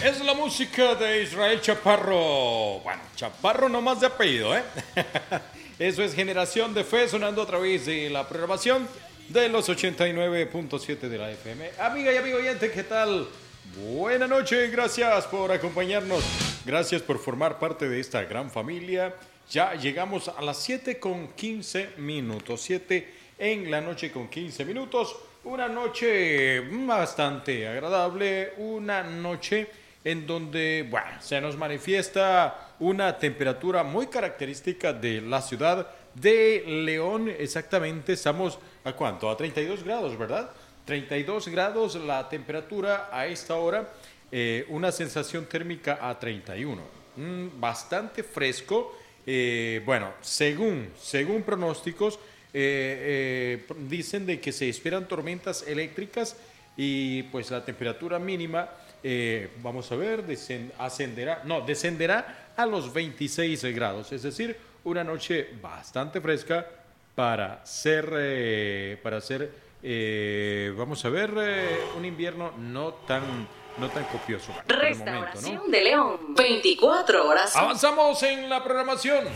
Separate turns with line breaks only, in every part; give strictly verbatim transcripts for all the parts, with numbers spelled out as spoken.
Es la música de Israel Chaparro. Bueno, Chaparro nomás de apellido, ¿eh? Eso es Generación de Fe sonando a través de la programación de los ochenta y nueve punto siete de la F M. Amiga y amigo oyente, ¿qué tal? Buenas noches, gracias por acompañarnos. Gracias por formar parte de esta gran familia. Ya llegamos a las siete con quince minutos. siete en la noche con quince minutos. Una noche bastante agradable. Una noche en donde, bueno, se nos manifiesta una temperatura muy característica de la ciudad de León. Exactamente, estamos ¿a cuánto? A treinta y dos grados, ¿verdad? treinta y dos grados la temperatura a esta hora. Eh, una sensación térmica a treinta y uno. Mm, bastante fresco. Eh, bueno, según, según pronósticos, eh, eh, dicen de que se esperan tormentas eléctricas y pues la temperatura mínima, eh, vamos a ver, descend- ascenderá, no, descenderá a los veintiséis grados, es decir, una noche bastante fresca para ser, eh, para ser eh, vamos a ver, eh, un invierno no tan, no tan copioso. Bueno, por el momento,
Restauración
¿no?
de León, veinticuatro horas.
Avanzamos en la programación.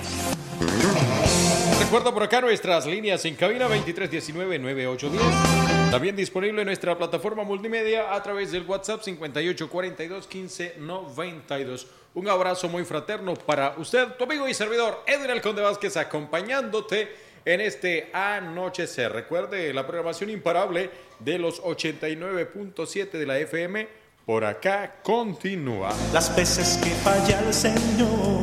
Recuerda por acá nuestras líneas en cabina veintitrés diecinueve noventa y ocho diez. También disponible en nuestra plataforma multimedia a través del WhatsApp cincuenta y ocho cuarenta y dos quince noventa y dos. Un abrazo muy fraterno para usted, tu amigo y servidor Edwin El Conde Vázquez, acompañándote en este anochecer. Recuerde la programación imparable de los ochenta y nueve punto siete de la F M. Por acá continúa.
Las veces que falla el Señor.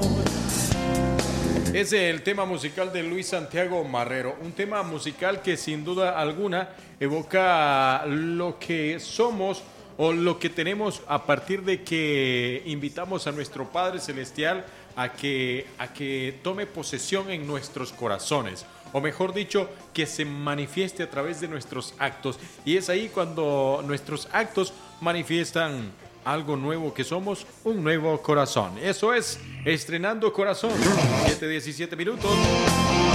Es el tema musical de Luis Santiago Marrero, un tema musical que sin duda alguna evoca lo que somos o lo que tenemos a partir de que invitamos a nuestro Padre Celestial a que, a que tome posesión en nuestros corazones, o mejor dicho, que se manifieste a través de nuestros actos. Y es ahí cuando nuestros actos manifiestan algo nuevo que somos, un nuevo corazón. Eso es Estrenando Corazón. siete diecisiete minutos.